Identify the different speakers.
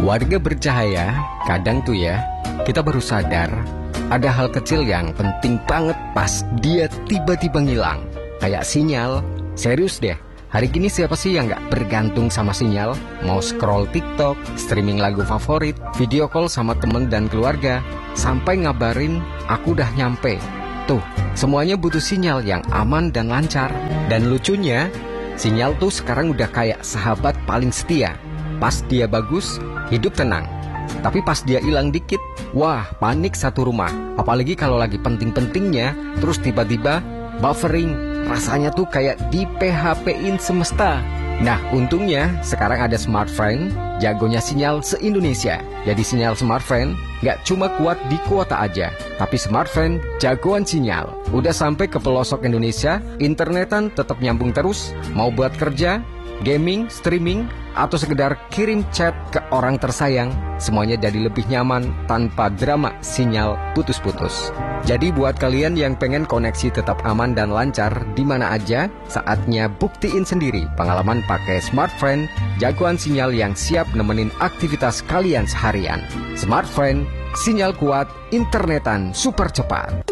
Speaker 1: Warga bercahaya, kadang tuh ya, kita baru sadar ada hal kecil yang penting banget pas dia tiba-tiba ngilang. Kayak sinyal. Serius deh, hari gini siapa sih yang gak bergantung sama sinyal? Mau scroll TikTok, streaming lagu favorit, video call sama temen dan keluarga, sampai ngabarin aku udah nyampe. Tuh, semuanya butuh sinyal yang aman dan lancar. Dan lucunya, sinyal tuh sekarang udah kayak sahabat paling setia. Pas dia bagus, hidup tenang. Tapi pas dia hilang dikit, wah panik satu rumah. Apalagi kalau lagi penting-pentingnya, terus tiba-tiba buffering. Rasanya tuh kayak di PHP-in semesta. Nah untungnya sekarang ada Smartfren, jagonya sinyal se-Indonesia. Jadi sinyal Smartfren gak cuma kuat di kuota aja, tapi Smartfren jagoan sinyal. Udah sampai ke pelosok Indonesia, internetan tetap nyambung terus. Mau buat kerja, gaming, streaming, atau sekedar kirim chat ke orang tersayang, semuanya jadi lebih nyaman tanpa drama sinyal putus-putus. Jadi buat kalian yang pengen koneksi tetap aman dan lancar di mana aja, saatnya buktiin sendiri pengalaman pakai Smartfren, jagoan sinyal yang siap nemenin aktivitas kalian seharian. Smartfren, sinyal kuat, internetan super cepat.